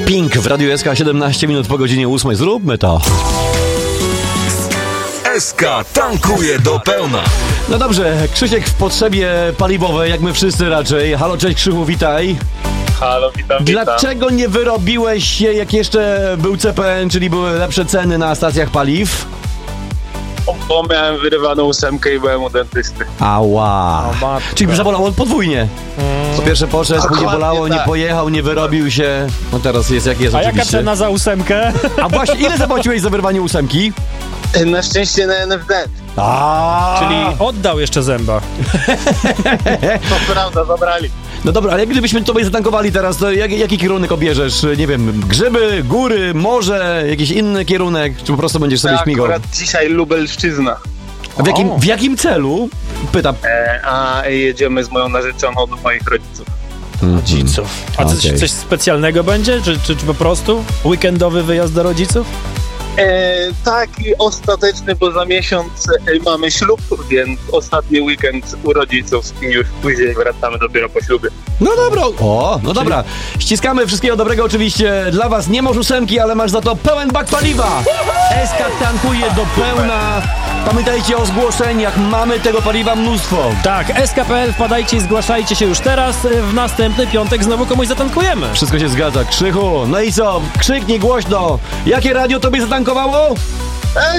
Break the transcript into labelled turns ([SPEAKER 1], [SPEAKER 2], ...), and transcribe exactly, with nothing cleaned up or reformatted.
[SPEAKER 1] Pink w Radiu S K, siedemnaście minut po godzinie ósmej. Zróbmy to.
[SPEAKER 2] S K tankuje do pełna.
[SPEAKER 1] No dobrze, Krzysiek w potrzebie paliwowej, jak my wszyscy raczej. Halo, cześć Krzychu, witaj.
[SPEAKER 3] Halo, witam, witam.
[SPEAKER 1] Dlaczego nie wyrobiłeś się, jak jeszcze był C P N, czyli były lepsze ceny na stacjach paliw?
[SPEAKER 3] Bo miałem wyrywaną ósemkę i byłem u dentysty.
[SPEAKER 1] Ała. Czyli zabolało podwójnie. Po pierwsze poszedł, nie
[SPEAKER 3] Dokładnie
[SPEAKER 1] bolało, nie
[SPEAKER 3] tak.
[SPEAKER 1] pojechał, nie wyrobił się. No teraz jest jak jest
[SPEAKER 4] A
[SPEAKER 1] oczywiście.
[SPEAKER 4] jaka cena za ósemkę?
[SPEAKER 1] A właśnie, ile zapłaciłeś za wyrwanie ósemki?
[SPEAKER 3] Na szczęście na N F D.
[SPEAKER 1] A.
[SPEAKER 4] Czyli oddał jeszcze zęba.
[SPEAKER 3] To prawda, zabrali.
[SPEAKER 1] No dobra, ale jak gdybyśmy tobie zatankowali teraz, to jak, jaki kierunek obierzesz? Nie wiem, grzyby, góry, morze, jakiś inny kierunek, czy po prostu będziesz sobie
[SPEAKER 3] Ja
[SPEAKER 1] śmigał?
[SPEAKER 3] akurat dzisiaj Lubelszczyzna.
[SPEAKER 1] A w jakim, w jakim celu? Pytam.
[SPEAKER 3] E, a jedziemy z moją narzeczoną do moich rodziców.
[SPEAKER 4] Rodziców. A coś,
[SPEAKER 1] Okej.
[SPEAKER 4] coś specjalnego będzie? Czy, czy, czy po prostu weekendowy wyjazd do rodziców?
[SPEAKER 3] E, taki ostateczny, bo za miesiąc e, mamy ślub, więc ostatni weekend u rodziców i już później wracamy dopiero po ślubie.
[SPEAKER 1] No dobra. O, no dobra. Ściskamy, wszystkiego dobrego oczywiście dla was. Nie masz ósemki, ale masz za to pełen bak paliwa. S K tankuje do pełna. Pamiętajcie o zgłoszeniach, mamy tego paliwa mnóstwo.
[SPEAKER 4] Tak, S K P L, wpadajcie i zgłaszajcie się już teraz. W następny piątek znowu komuś zatankujemy.
[SPEAKER 1] Wszystko się zgadza. Krzychu, no i co? Krzyknij głośno. Jakie radio tobie zatankowało?